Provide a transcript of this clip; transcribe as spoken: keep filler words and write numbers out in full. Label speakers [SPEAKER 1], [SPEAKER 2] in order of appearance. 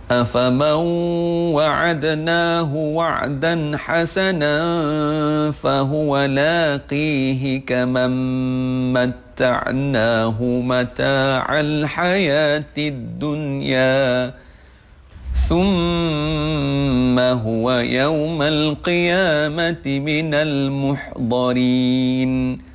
[SPEAKER 1] أفمن وعدناه وعدا حسنا فهو لاقيه كمن متعناه متاع الحياة الدنيا ثم هو يوم القيامة من المحضرين